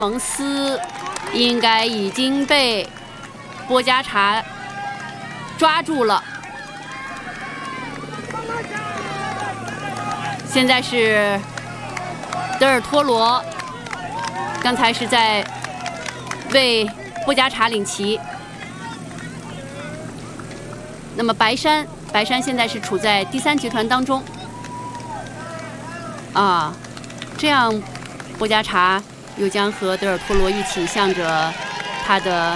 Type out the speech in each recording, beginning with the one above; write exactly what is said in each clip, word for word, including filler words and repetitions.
蒙斯应该已经被波加查抓住了。现在是德尔托罗，刚才是在为波加查领旗。那么白山，白山现在是处在第三集团当中。啊，这样波加查又将和德尔托罗一起向着他的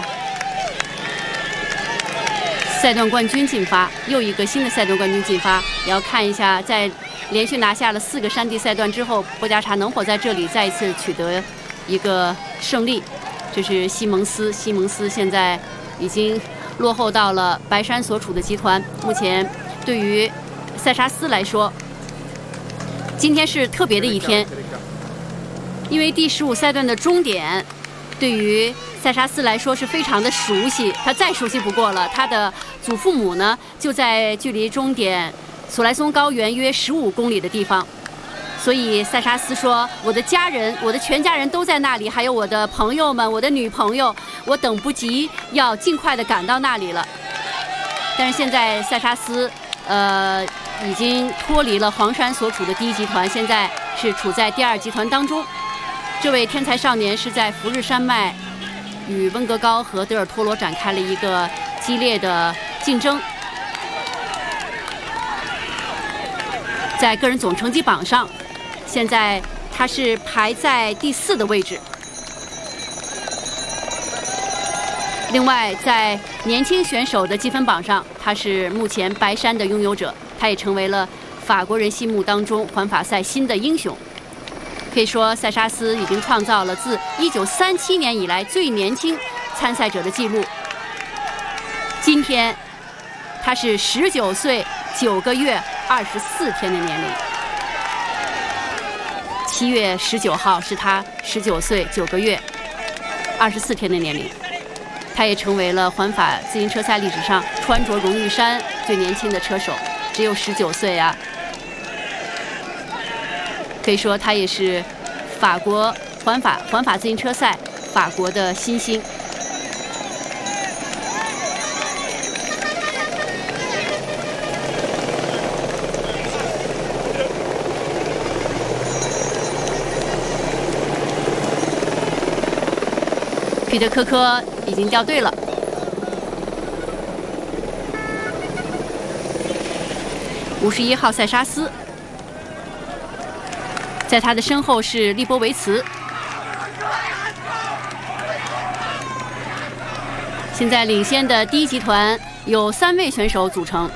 赛段冠军进发，又一个新的赛段冠军进发。也要看一下，在连续拿下了四个山地赛段之后，波加查能否在这里再一次取得一个胜利。这是西蒙斯，西蒙斯现在已经落后到了白山所处的集团。目前对于塞沙斯来说，今天是特别的一天，因为第十五赛段的终点对于塞沙斯来说是非常的熟悉，他再熟悉不过了。他的祖父母呢就在距离终点索莱松高原约十五公里的地方，所以塞沙斯说：“我的家人，我的全家人都在那里，还有我的朋友们，我的女朋友，我等不及要尽快的赶到那里了。”但是现在塞沙斯，呃。已经脱离了黄山所处的第一集团，现在是处在第二集团当中。这位天才少年是在福日山脉与温格高和德尔托罗展开了一个激烈的竞争。在个人总成绩榜上，现在他是排在第四的位置。另外，在年轻选手的积分榜上，他是目前白山的拥有者。他也成为了法国人心目当中环法赛新的英雄。可以说，塞沙斯已经创造了自一九三七年以来最年轻参赛者的记录。今天，他是十九岁九个月二十四天的年龄。七月十九号是他十九岁九个月二十四天的年龄。他也成为了环法自行车赛历史上穿着荣誉衫最年轻的车手。只有十九岁啊，可以说他也是法国环法环法自行车赛法国的新星。彼得科科已经掉队了。五十一号塞沙斯，在他的身后是利波维茨。现在领先的第一集团有三位选手组成，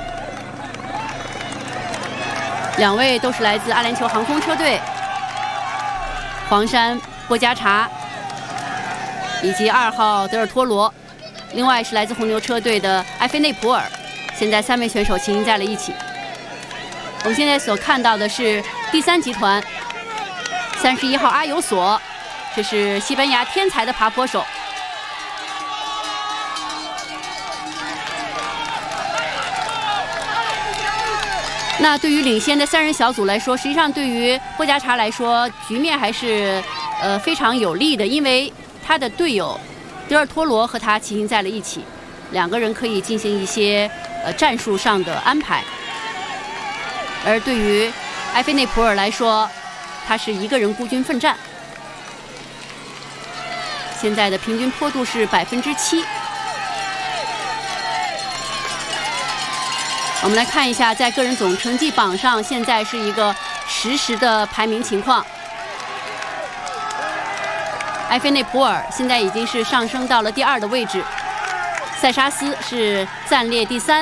两位都是来自阿联酋航空车队，黄山波加查以及二号德尔托罗，另外是来自红牛车队的埃菲内普尔。现在三位选手齐行在了一起。我们现在所看到的是第三集团，三十一号阿尤索，这是西班牙天才的爬坡手。那对于领先的三人小组来说，实际上对于波加查来说，局面还是呃非常有利的，因为他的队友德尔托罗和他齐行在了一起，两个人可以进行一些呃战术上的安排。而对于埃菲内普尔来说，他是一个人孤军奋战。现在的平均坡度是百分之七。我们来看一下，在个人总成绩榜上，现在是一个实时的排名情况。埃菲内普尔现在已经是上升到了第二的位置，塞沙斯是暂列第三。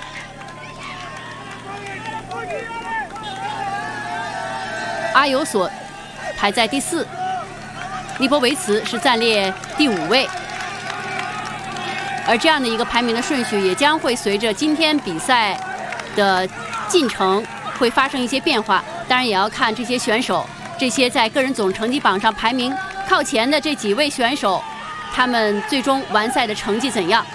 阿尤索排在第四，利波维茨是暂列第五位。而这样的一个排名的顺序，也将会随着今天比赛的进程会发生一些变化。当然，也要看这些选手，这些在个人总成绩榜上排名靠前的这几位选手，他们最终完赛的成绩怎样。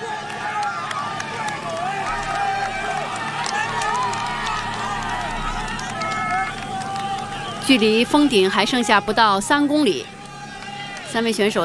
距离峰顶还剩下不到三公里，三位选手。